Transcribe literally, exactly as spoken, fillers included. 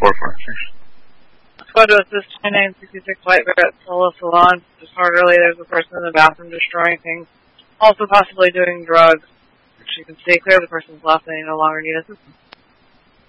four four. Thanks. Squad to assist twenty-nine sixty-six White Bear at Solo Salon. Just heard earlier there's a person in the bathroom destroying things. Also possibly doing drugs. As you can see, clear the person's left and they no longer need assistance.